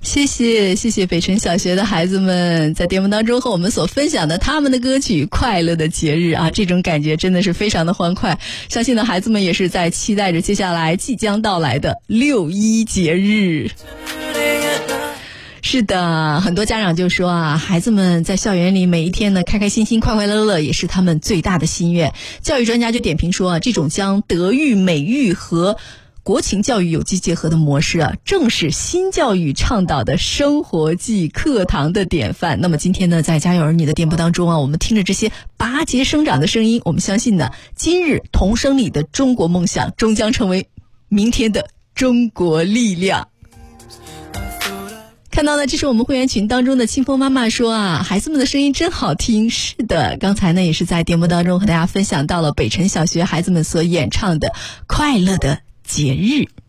谢谢北辰小学的孩子们在节目当中和我们所分享的他们的歌曲《快乐的节日》啊，这种感觉真的是非常的欢快。相信呢，孩子们也是在期待着接下来即将到来的6·1节日。是的，很多家长就说啊，孩子们在校园里每一天呢开开心心快快乐乐也是他们最大的心愿。教育专家就点评说啊，这种将德育美育和国情教育有机结合的模式啊，正是新教育倡导的生活即课堂的典范。那么今天呢，在家有儿女的电波当中啊，我们听着这些拔节生长的声音，我们相信呢，今日童声里的中国梦想终将成为明天的中国力量。看到呢，这是我们会员群当中的清风妈妈说啊，孩子们的声音真好听。是的，刚才呢也是在节目当中和大家分享到了北辰小学孩子们所演唱的《快乐的节日》。